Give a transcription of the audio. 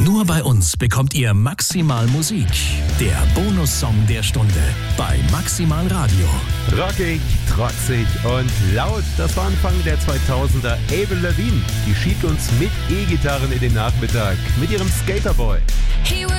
Nur bei uns bekommt ihr Maximal Musik. Der Bonussong der Stunde bei Maximal Radio. Rockig, trotzig und laut. Das war Anfang der 2000er. Avril Lavigne, die schiebt uns mit E-Gitarren in den Nachmittag mit ihrem Skaterboy.